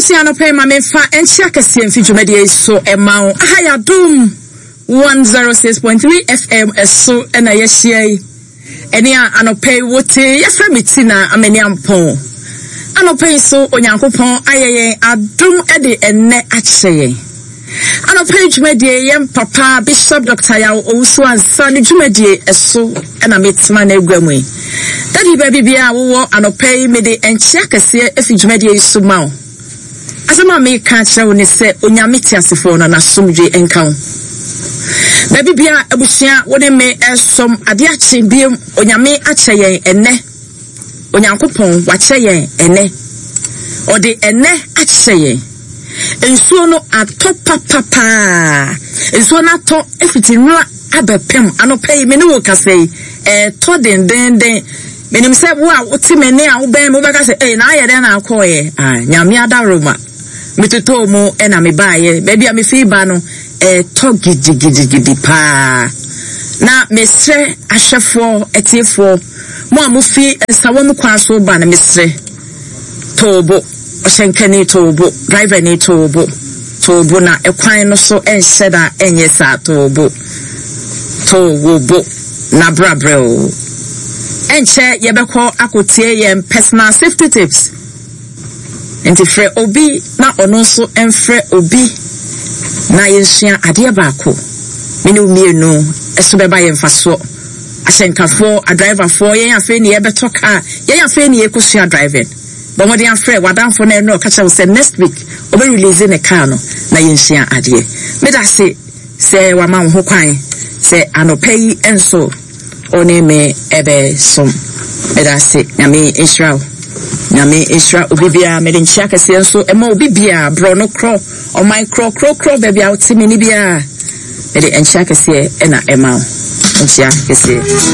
Abusiano pay my mefa and check a CM feature media so amount. Haya doom 106.3 FM so and I say any anopay wote yaframitina ameniampon. Anopay so onyankopon aye adum ede enne akyeye. Anopay dwumedie yem papa Bishop Dr. Yaw Owusu ansa ne dwumedie eso na metima na egwamwe. Daddy baby bia wo anopay me de enchia kese efi dwumedie so mawo. Asama me ka kire woni se onyame tiasefo no na somdwe enkan. Baby bia abusia woni me esom ade ache biem onyame acheyen enne. Onyankopon wacheyen enne. Ode enne acheyen. Ensuo no atopa papa. Ensuo na to efiti nwa abepem anopay me ne wo kasei to den menim se wo a woti me ne a wo ben mo beka se na aye den na akoye nyame adaroma metoto mo na me baaye baby am fi ba no to gidi pa na mesre ahwefo etiefo mo amufi sawo mu kwaso ba na mesre tobo oshenkani tobo driver ni tobo na ekwan no so enhyeda enyesa tobo na brabrel enche yebeko akotie yem personal safety tips enti frɛ obi na ono so enfrɛ obi na yensua ade baako mene umienu eso beba yemfaso asenkafo a driver for yen afi ne yebeto car yen afi ne yekusua driving but what dey afrɛ wadanfo na no ka kyerɛ say next week obe release ne car no na yensua ade me da se wa ma ho kwan se anopay enso one me ebe som me da se nyame Israel obibia me den chia kase enso ema obibia bro no kro o micro kro baby out me ni bia me den chia kase ena ema o chia kase